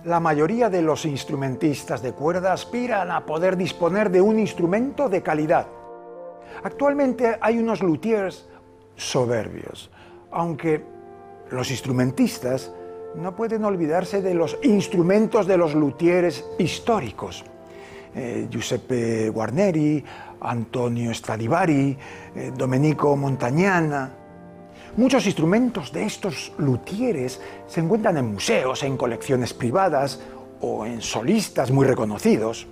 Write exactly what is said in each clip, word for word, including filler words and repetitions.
La mayoría de los instrumentistas de cuerda aspiran a poder disponer de un instrumento de calidad. Actualmente hay unos luthiers soberbios, aunque los instrumentistas no pueden olvidarse de los instrumentos de los luthieres históricos. Eh, Giuseppe Guarneri, Antonio Stradivari, eh, Domenico Montagnana. Muchos instrumentos de estos luthieres se encuentran en museos, en colecciones privadas o en solistas muy reconocidos.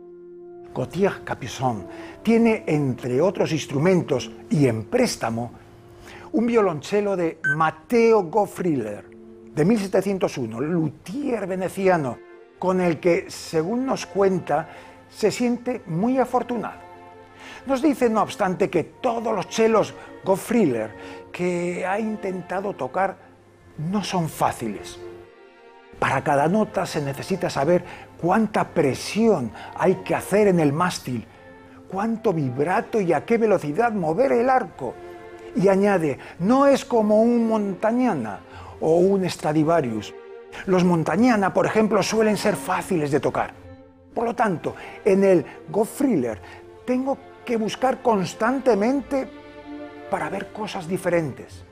Gauthier Capuçon tiene, entre otros instrumentos y en préstamo, un violonchelo de Matteo Goffriller, de mil setecientos uno, luthier veneciano, con el que, según nos cuenta, se siente muy afortunado. Nos dice, no obstante, que todos los chelos Goffriller que ha intentado tocar no son fáciles. Para cada nota se necesita saber cuánta presión hay que hacer en el mástil, cuánto vibrato y a qué velocidad mover el arco. Y añade, no es como un Montagnana o un Stradivarius. Los Montagnana, por ejemplo, suelen ser fáciles de tocar. Por lo tanto, en el Goffriller tengo que buscar constantemente para ver cosas diferentes.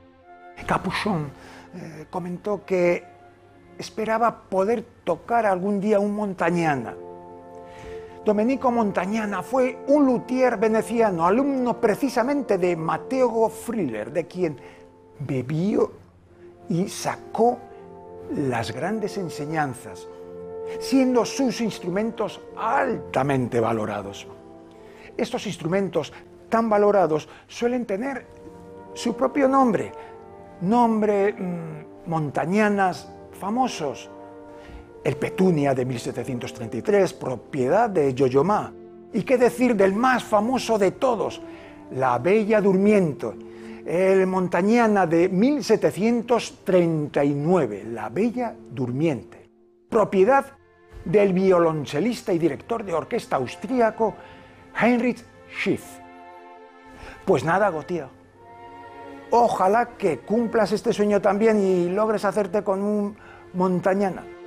Capuçon eh, comentó que esperaba poder tocar algún día un Montagnana. Domenico Montagnana fue un luthier veneciano, alumno precisamente de Matteo Goffriller, de quien bebió y sacó las grandes enseñanzas, siendo sus instrumentos altamente valorados. Estos instrumentos tan valorados suelen tener su propio nombre, nombre mmm, montañanas famosos. El Petunia de mil setecientos treinta y tres, propiedad de Yo-Yo Ma. ¿Y qué decir del más famoso de todos, la Bella Durmiente? El Montagnana de mil setecientos treinta y nueve, la Bella Durmiente. Propiedad del violonchelista y director de orquesta austríaco Heinrich Schiff. Pues nada, Gauthier. Ojalá que cumplas este sueño también y logres hacerte con un Montagnana.